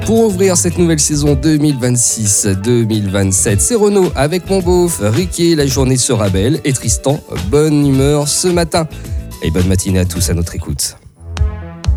Pour ouvrir cette nouvelle saison 2026-2027, c'est Renaud avec mon beauf, Ricky, la journée sera belle, et Tristan, bonne humeur ce matin. Et bonne matinée à tous à notre écoute.